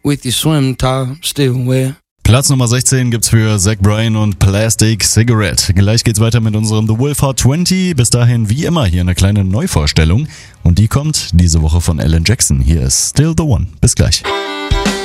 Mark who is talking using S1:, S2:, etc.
S1: with your swim top still wet.
S2: Platz Nummer 16 gibt's für Zach Bryan und Plastic Cigarette. Gleich geht's weiter mit unserem The Wolf Hot 20. Bis dahin wie immer hier eine kleine Neuvorstellung. Und die kommt diese Woche von Alan Jackson. Hier ist Still the One. Bis gleich.